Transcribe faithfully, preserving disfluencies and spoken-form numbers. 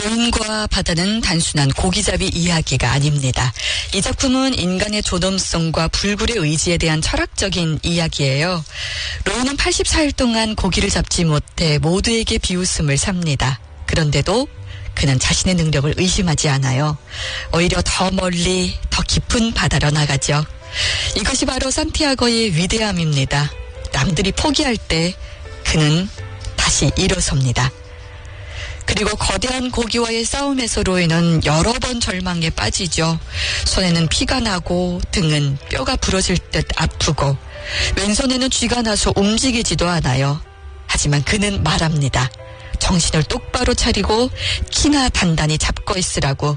여인과 바다는 단순한 고기잡이 이야기가 아닙니다. 이 작품은 인간의 존엄성과 불굴의 의지에 대한 철학적인 이야기예요. 로우는 팔십사 일 동안 고기를 잡지 못해 모두에게 비웃음을 삽니다. 그런데도 그는 자신의 능력을 의심하지 않아요. 오히려 더 멀리, 더 깊은 바다로 나가죠. 이것이 바로 산티아고의 위대함입니다. 남들이 포기할 때 그는 다시 일어섭니다. 그리고 거대한 고기와의 싸움에서 로이는 여러 번 절망에 빠지죠. 손에는 피가 나고 등은 뼈가 부러질 듯 아프고 왼손에는 쥐가 나서 움직이지도 않아요. 하지만 그는 말합니다. 정신을 똑바로 차리고 키나 단단히 잡고 있으라고.